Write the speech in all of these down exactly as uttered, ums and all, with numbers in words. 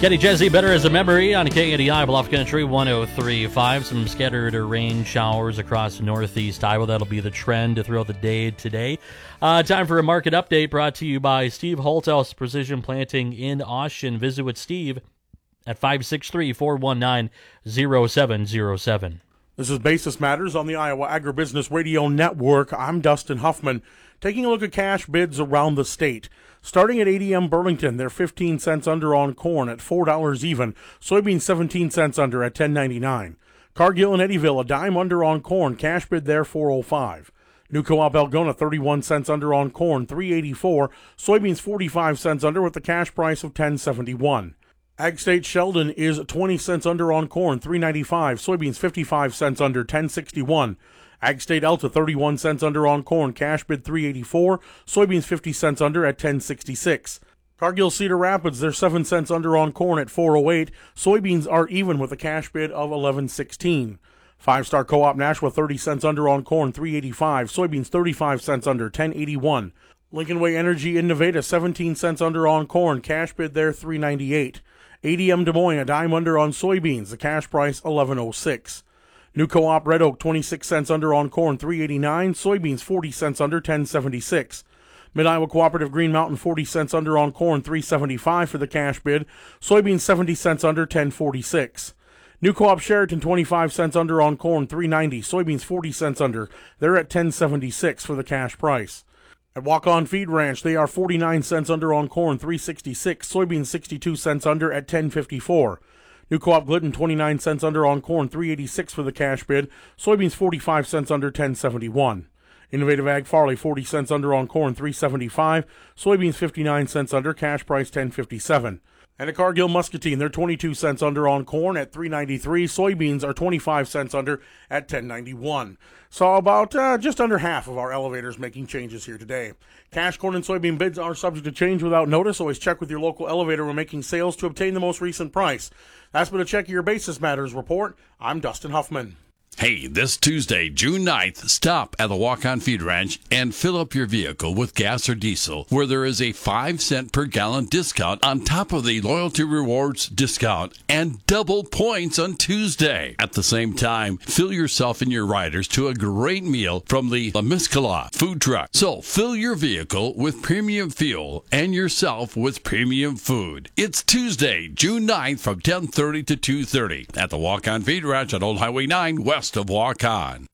Kenny Chesney, Better as a Memory on K N E I Bluff Country one oh three point five. Some scattered rain showers across northeast Iowa. That'll be the trend throughout the day today. Uh, time for a market update brought to you by Steve Holthouse Precision Planting in Austin. Visit with Steve at five six three, four one nine, zero seven zero seven. This is Basis Matters on the Iowa Agribusiness Radio Network. I'm Dustin Huffman, taking a look at cash bids around the state. Starting at A D M Burlington, they're fifteen cents under on corn at four dollars even. Soybeans seventeen cents under at ten ninety-nine. Cargill and Eddyville, a dime under on corn. Cash bid there four oh five. New Co-op Algona, thirty-one cents under on corn, three eighty-four. Soybeans forty-five cents under with the cash price of ten seventy-one. Ag State Sheldon is twenty cents under on corn, three ninety-five. Soybeans fifty-five cents under, ten sixty-one. Ag State Alta, thirty-one cents under on corn, cash bid three eighty-four. Soybeans fifty cents under at ten sixty-six. Cargill Cedar Rapids, they're seven cents under on corn at four oh eight. Soybeans are even with a cash bid of eleven sixteen. Five Star Co-op Nashua, thirty cents under on corn, three eighty-five. Soybeans thirty-five cents under, ten eighty-one. Lincoln Way Energy in Nevada, seventeen cents under on corn, cash bid there three ninety-eight. A D M Des Moines, a dime under on soybeans, the cash price eleven oh six. New Co-op Red Oak, twenty-six cents under on corn, three eighty-nine. Soybeans forty cents under, ten seventy-six. Mid-Iowa Cooperative Green Mountain, forty cents under on corn, three seventy-five for the cash bid. Soybeans seventy cents under, ten forty-six. New Co-op Sheraton, twenty-five cents under on corn, three ninety. Soybeans forty cents under. They're at ten seventy-six for the cash price. At Walk-On Feed Ranch, they are forty-nine cents under on corn, three sixty-six. Soybeans sixty-two cents under at ten fifty-four. New Co-op Glidden, twenty-nine cents under on corn, three eighty-six for the cash bid. Soybeans forty-five cents under, ten seventy-one. Innovative Ag Farley, forty cents under on corn, three seventy-five. Soybeans fifty-nine cents under, cash price ten fifty-seven. And at Cargill Muscatine, they're twenty-two cents under on corn at three ninety-three. Soybeans are twenty-five cents under at ten ninety-one. So about uh, just under half of our elevators making changes here today. Cash corn and soybean bids are subject to change without notice. Always check with your local elevator when making sales to obtain the most recent price. That's been a Check Your Basis Matters report. I'm Dustin Huffman. Hey, this Tuesday, June ninth, stop at the Walk-On Feed Ranch and fill up your vehicle with gas or diesel, where there is a five cent per gallon discount on top of the Loyalty Rewards discount and double points on Tuesday. At the same time, fill yourself and your riders to a great meal from the La Miscala food truck. So fill your vehicle with premium fuel and yourself with premium food. It's Tuesday, June ninth from ten thirty to two thirty at the Walk-On Feed Ranch on Old Highway nine, west of Walk-On.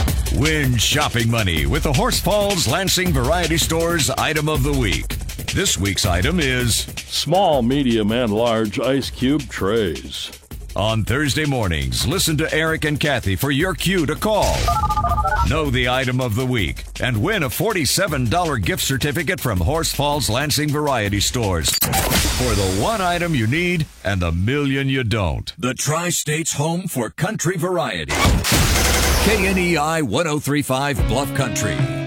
Win shopping money with the Horse Falls Lansing Variety Store's Item of the Week. This week's item is small, medium, and large ice cube trays. On Thursday mornings, listen to Eric and Kathy for your cue to call. Know the item of the week and win a forty-seven dollars gift certificate from Horse Falls Lansing Variety Stores. For the one item you need and the million you don't. The Tri-State's home for country variety. K N E I one oh three point five Bluff Country.